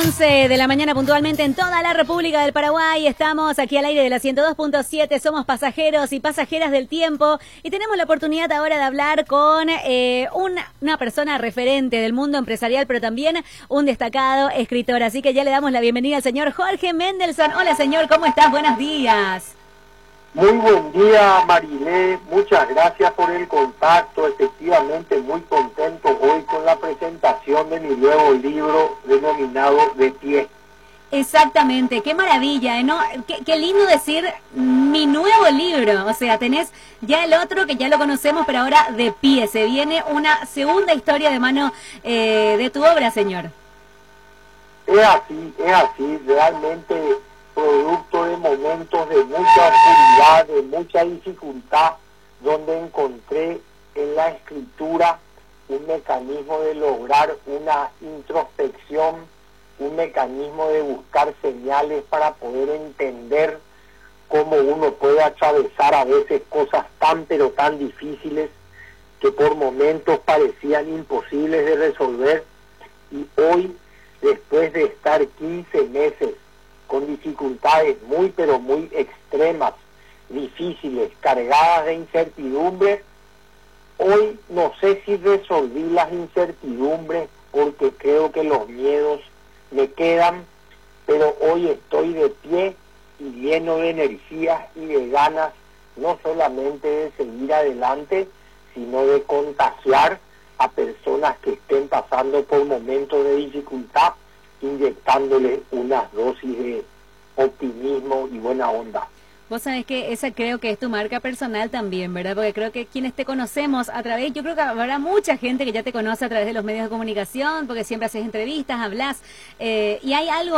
11 de la mañana puntualmente en toda la República del Paraguay. Estamos aquí al aire de la 102.7. Somos pasajeros y pasajeras del tiempo y tenemos la oportunidad ahora de hablar con una persona referente del mundo empresarial, pero también un destacado escritor. Así que ya le damos la bienvenida al señor Jorge Mendelsohn. Hola, señor, ¿cómo estás? Buenos días. Muy buen día, Marilé. Muchas gracias por el contacto. Efectivamente, muy contento hoy con la presentación de mi nuevo libro denominado De Pie. Exactamente, qué maravilla, ¿no? Qué lindo decir mi nuevo libro. O sea, tenés ya el otro que ya lo conocemos, pero ahora De Pie. Se viene una segunda historia de mano de tu obra, señor. Es así, realmente producto de momentos de mucha oscuridad, de mucha dificultad, donde encontré en la escritura un mecanismo de lograr una introspección, un mecanismo de buscar señales para poder entender cómo uno puede atravesar a veces cosas tan pero tan difíciles que por momentos parecían imposibles de resolver, y hoy, después de estar 15 meses con dificultades muy pero muy extremas, difíciles, cargadas de incertidumbre, hoy no sé si resolví las incertidumbres porque creo que los miedos me quedan, pero hoy estoy de pie y lleno de energías y de ganas, no solamente de seguir adelante, sino de contagiar a personas que estén pasando por momentos de dificultad, inyectándole unas dosis de optimismo y buena onda. Vos sabés que esa creo que es tu marca personal también, ¿verdad? Porque creo que quienes te conocemos a través, yo creo que habrá mucha gente que ya te conoce a través de los medios de comunicación, porque siempre haces entrevistas, hablas, y hay algo